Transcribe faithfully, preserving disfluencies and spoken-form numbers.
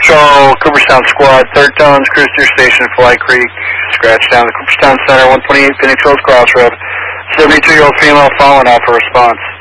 Patrol, Cooperstown Squad, third tones, cruise through station, Fly Creek, scratch down the Cooperstown Center, one twenty-eight Phoenix Hills Crossroad. seventy-two-year-old female following out for response.